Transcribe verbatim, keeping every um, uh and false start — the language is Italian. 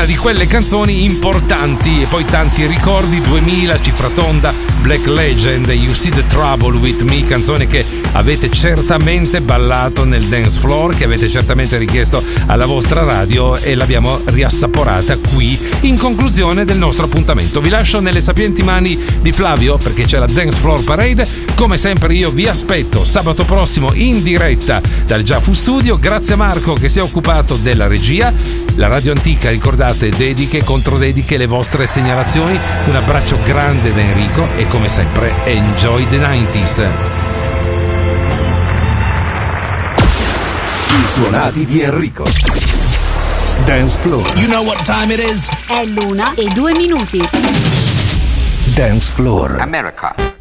una di quelle canzoni importanti e poi tanti ricordi. Duemila, cifra tonda, Black Legend, You See the Trouble with Me, canzone che avete certamente ballato nel dance floor, che avete certamente richiesto alla vostra radio e l'abbiamo riassaporata qui in conclusione del nostro appuntamento. Vi lascio nelle sapienti mani di Flavio perché c'è la Dance Floor Parade. Come sempre io vi aspetto sabato prossimo in diretta dal Giafu Studio. Grazie a Marco che si è occupato della regia. La Radio Antica, ricordate, dediche, controdediche, le vostre segnalazioni. Un abbraccio grande da Enrico e come sempre enjoy the nineties. I suonati di Enrico. Dance Floor. You know what time it is? È l'una e due minuti. Dance Floor. America.